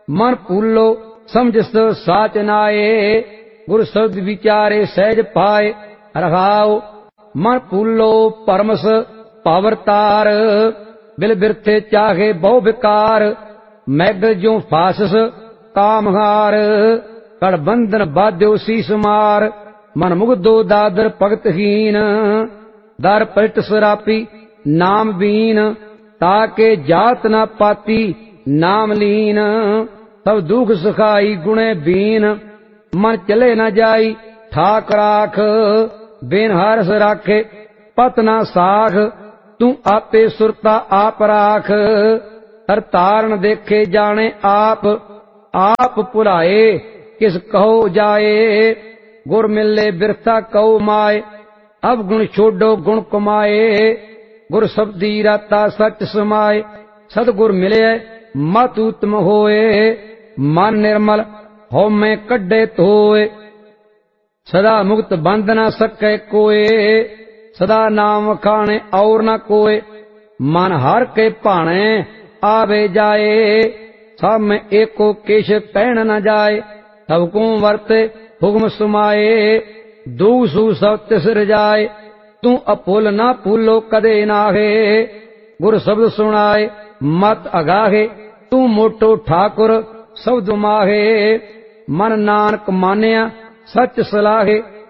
मन भूलो समझस साच नाए। गुर शब्द विचारे सहज पाए रहाओ। मन भूलो परमस पावरतार। बिल बिरथे चाहे बहु विकार। मैगल जो फासस कामहार। कड़ बंधन बाध्यो शीस मार। मन मुग्धो दादर भगतहीन। दर पलट सरापी नाम बीन। ताके जात न पाती नाम लीन। सब दुख सखाई गुणे बीन। मन चले न जाई ठाक राख। बेन हरस राखे पत न साख। तू आपे सुरता आप राख। हर तारण देखे जाने आप। आप भुलाए किस कहो जाए। गुर मिले बिरथा कहो माए। अब गुण छोड़ो गुण कमाए। गुर शब्दी राता सच समाए। सतगुर मिले मत उत्तम होए। मन निर्मल हो में कड्डे धोए। सदा मुक्त बंध न सके कोए। सदा नाम खाने और न कोए। मन हर के भाणे आवे जाए। सब में एको केश कहन न जाए। सबको वर्ते हुक्म सुमाए। दूसु सब तिस रजाए। तू अपुल ना भूलो कदे नाहे। गुर शब्द सुनाए मत अगाहे। तू मोटो ठाकुर शब्द माहे। मन नानक मानिया सच सलाहे।